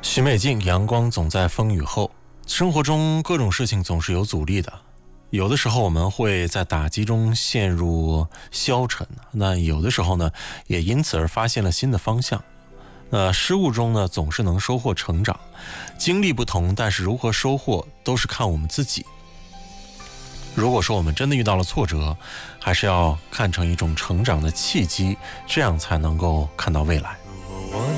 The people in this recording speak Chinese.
许美静，阳光总在风雨后。生活中各种事情总是有阻力的，有的时候我们会在打击中陷入消沉，那有的时候呢，也因此而发现了新的方向。失误中呢，总是能收获成长。经历不同，但是如何收获都是看我们自己。如果说我们真的遇到了挫折，还是要看成一种成长的契机，这样才能够看到未来。